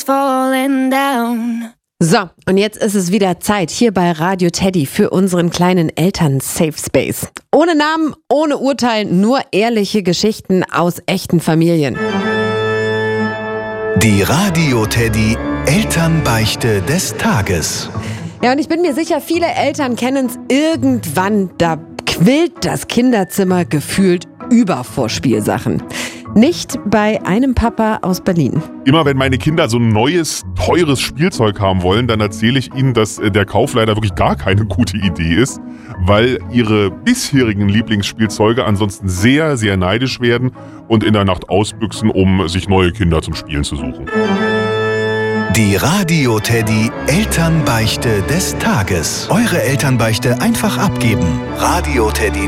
falling down. So, und jetzt ist es wieder Zeit hier bei Radio Teddy für unseren kleinen Eltern-Safe Space. Ohne Namen, ohne Urteil, nur ehrliche Geschichten aus echten Familien. Die Radio Teddy Elternbeichte des Tages. Ja, und ich bin mir sicher, viele Eltern kennen es irgendwann, da quillt das Kinderzimmer gefühlt über vor Spielsachen. Nicht bei einem Papa aus Berlin. Immer wenn meine Kinder so ein neues, teures Spielzeug haben wollen, dann erzähle ich ihnen, dass der Kauf leider wirklich gar keine gute Idee ist, weil ihre bisherigen Lieblingsspielzeuge ansonsten sehr, sehr neidisch werden und in der Nacht ausbüchsen, um sich neue Kinder zum Spielen zu suchen. Die Radio Teddy Elternbeichte des Tages. Eure Elternbeichte einfach abgeben. radioteddy.de